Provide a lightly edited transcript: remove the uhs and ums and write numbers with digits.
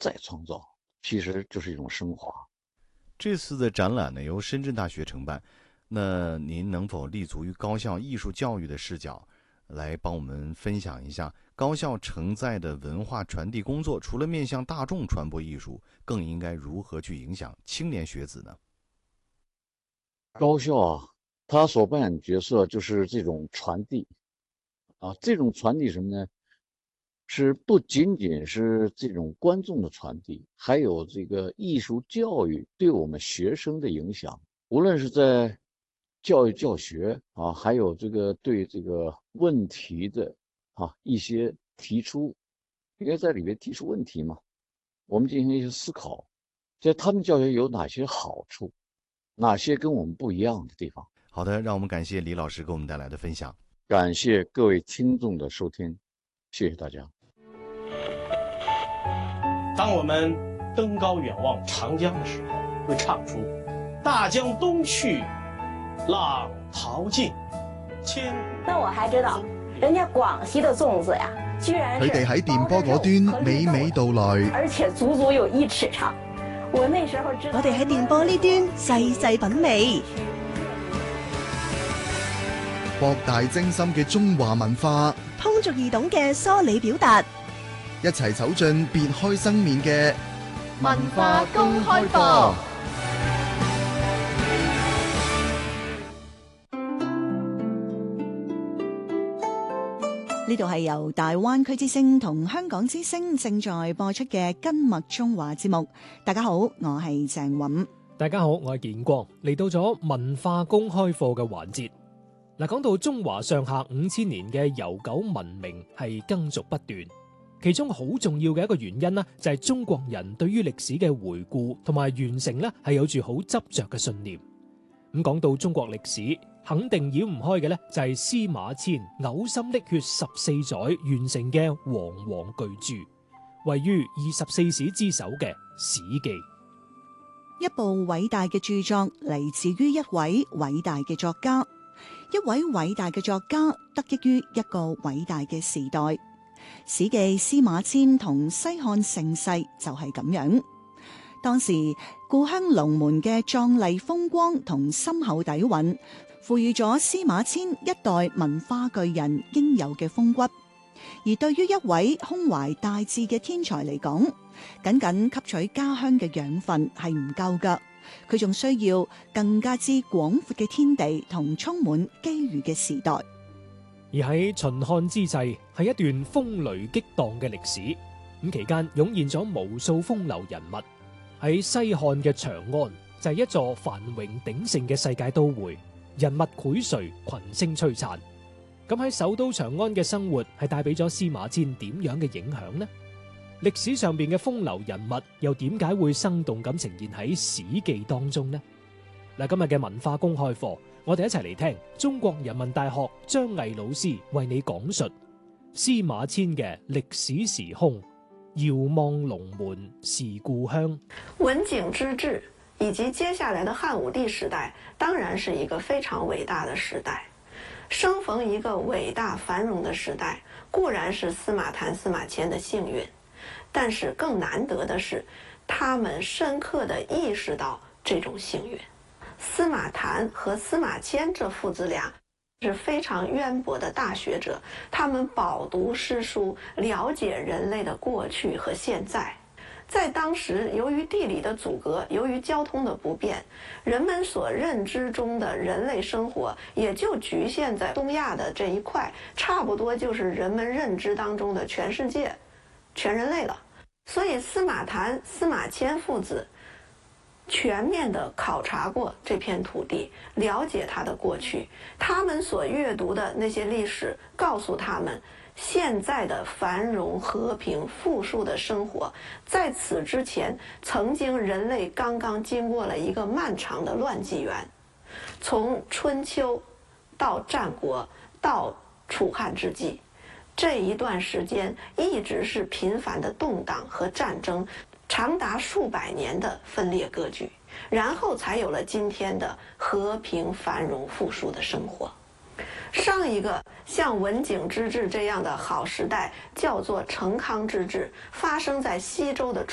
再创造，其实就是一种升华。 这次的展览呢由深圳大学承办，那您能否立足于高校艺术教育的视角，来帮我们分享一下高校承载的文化传递工作，除了面向大众传播艺术，更应该如何去影响青年学子呢？ 高校啊，他所扮演角色就是这种传递啊，这种传递什么呢？是不仅仅是这种观众的传递，还有这个艺术教育对我们学生的影响。无论是在教育教学啊，还有这个对这个问题的一些提出，应该在里面提出问题嘛，我们进行一些思考，在他们教学有哪些好处，哪些跟我们不一样的地方。 好的，让我们感谢李老师给我们带来的分享。 感谢各位听众的收听，谢谢大家。 当我们登高远望长江的时候，会唱出大江东去，浪淘尽，千。 那我还知道，人家广西的粽子呀，居然是佢哋喺電波嗰端娓娓道來， 而且足足有1尺長。我那時候知道， 我哋喺電波呢端細細品味， 博大精深嘅中華文化， 通俗易懂嘅梳理表達， 一齊走進別開生面嘅文化公開課。 呢度係由大灣區之聲同香港之聲正在播出嘅跟麥中華節目。大家好，我係鄭韻。 大家好，我係建光。嚟到咗文化公開課嘅環節。嗱，講到中華上下5000年嘅悠久文明係耕俗不斷，其中好重要嘅一個原因呢，就係中國人對於歷史嘅回顧同埋完成呢係有住好執着嘅信念。咁講到中國歷史，肯定繞唔開嘅呢，就係司馬遷嘔心瀝血14載完成嘅煌煌巨著，位於24史之首嘅《史記》。 一部偉大嘅著作嚟自於一位偉大嘅作家，一位偉大嘅作家得益於一個偉大嘅時代。《史記》司馬遷同西漢盛世就係咁樣。當時故鄉龍門嘅壯麗風光同深厚底蘊，賦予咗司馬遷一代文化巨人應有嘅風骨。而對於一位胸懷大志嘅天才嚟講，僅僅吸取家鄉嘅養分係唔夠㗎，佢仲需要更加之廣闊嘅天地同充滿機遇嘅時代。 而喺秦漢之際，係一段風雷激盪嘅歷史。咁期間湧現咗無數風流人物。喺西漢嘅長安就係一座繁榮鼎盛嘅世界都會，人物薈萃，群星璀璨。咁喺首都長安嘅生活係帶俾咗司馬遷點樣嘅影響呢？歷史上邊嘅風流人物又點解會生動咁呈現喺《史記》當中呢？嗱，今日嘅文化公開課，我哋一齊嚟聽中國人民大學張毅老師為你講述司馬遷嘅歷史時空。遙望龍門是故鄉。 文景之治以及接下來的漢武帝時代，當然是一個非常偉大的時代。生逢一個偉大繁榮的時代，固然是司馬談、司馬遷的幸運，但是更難得的是，他們深刻地意識到這種幸運。司馬談和司馬遷這父子倆是非常淵博的大學者，他們飽讀詩書，了解人類的過去和現在。在當時，由於地理的阻隔，由於交通的不便，人們所認知中的人類生活也就局限在東亞的這一塊，差不多就是人們認知當中的全世界、全人類了。所以司馬談、司馬遷父子全面地考察過這片土地，了解它的過去，他們所閱讀的那些歷史告訴他們，現在的繁榮、和平、富庶的生活，在此之前，曾經人類剛剛經過了一個漫長的亂紀元，從春秋到戰國到楚漢之際，這一段時間一直是頻繁的動盪和戰爭，長達數百年的分裂割據，然後才有了今天的和平、繁榮、富庶的生活。上一個像文景之治這樣的好時代，叫做成康之治，發生在西周的